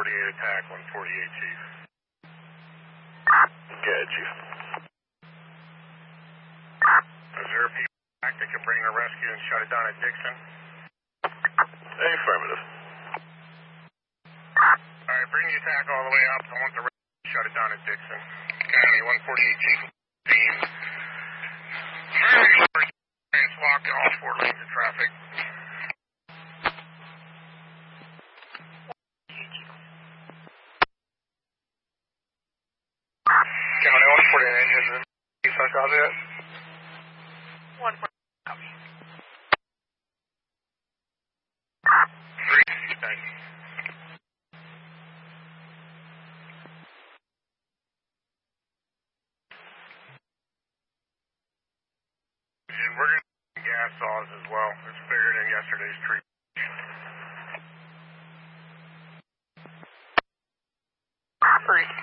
attack, 148, Chief. Good, Chief. Is there a people back that can bring a rescue and shut it down at Dixon? Affirmative. Alright, bring the attack all the way up. I want the rescue to shut it down at Dixon. County, 148, Chief. Beam. It's locked in all 4 lanes of traffic. County, 148 engines in. Chief, I copy that? 148, copy. 3, thank you. We're going to gas saws as well. It's figured in yesterday's tree. Three.